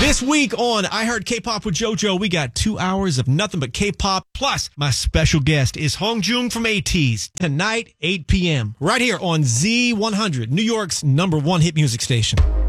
This week on I Heard K-Pop with JoJo, we got 2 hours of nothing but K-pop. Plus, my special guest is Hongjoong from ATEEZ. Tonight, 8 p.m. right here on Z100, New York's #1 hit music station.